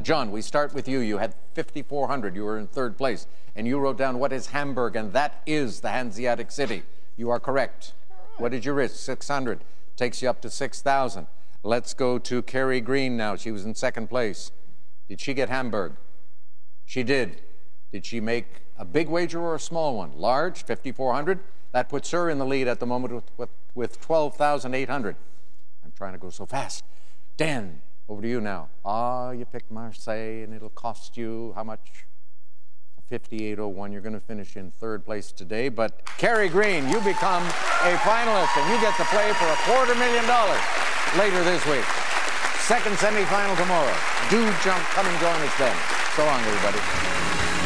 John, we start with you. You had 5,400. You were in third place. And you wrote down, what is Hamburg? And that is the Hanseatic city. You are correct. What did you risk? 600. Takes you up to 6,000. Let's go to Kerry Green now. She was in second place. Did she get Hamburg? She did. Did she make a big wager or a small one? Large, 5,400. That puts her in the lead at the moment with 12,800. I'm trying to go so fast. Dan, over to you now. You picked Marseille, and it'll cost you how much? 58.01. You're going to finish in third place today. But Kerry Green, you become a finalist, and you get to play for $250,000 later this week. Second semifinal tomorrow. Do come and join us then. So long, everybody.